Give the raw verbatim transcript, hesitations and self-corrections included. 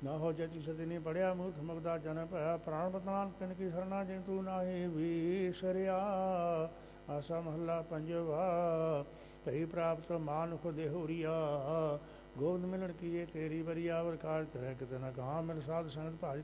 ਨਾ ਹੋ ਜਤੀ ਸਦੀ ਨਹੀਂ ਪੜਿਆ ਮੂਰਖ ਮਗਦਾ ਜਨ ਭਇਆ ਪ੍ਰਾਣ ਬਤਨਾਨ ਤਿਨ ਕੀ ਸਰਨਾ ਜਿ ਤੂੰ ਨਾਹੀ ਵੀਸਰਿਆ। ਆਸਾ ਮਹੱਲਾ ਪੰਜਵਾ। ਭਈ ਪ੍ਰਾਪਤ ਮਾਨੁਖ ਦੇਹੁਰੀਆ ਗੋਬਿੰਦ ਮਿਲਣ ਕੀਏ ਤੇਰੀ ਬਰੀਆ ਵਰ ਕਾਜ ਤਰੈ ਕਿਤੇ ਨ ਕਹਾ ਮਿਲ ਸਾਧ ਸੰਗਤ ਭਾਜ